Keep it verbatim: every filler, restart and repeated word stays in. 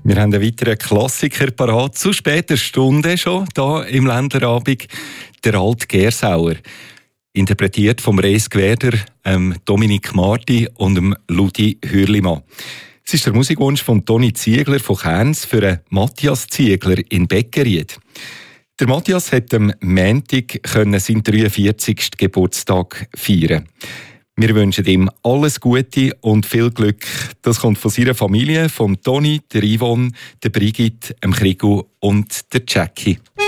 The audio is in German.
Wir haben einen weiteren Klassiker parat, zu später Stunde schon, hier im Ländlerabend, der alte Gersauer. Interpretiert vom Rees Gwerder, ähm, Dominik Marti und dem Ludi Hürlimann. Es ist der Musikwunsch von Toni Ziegler von Kerns für einen Matthias Ziegler in Beckeried. Der Matthias hat am Montag seinen dreiundvierzigsten Geburtstag feiern. Wir wünschen ihm alles Gute und viel Glück. Das kommt von seiner Familie, von Toni, der Yvonne, der Brigitte, dem Krigu und der Jackie.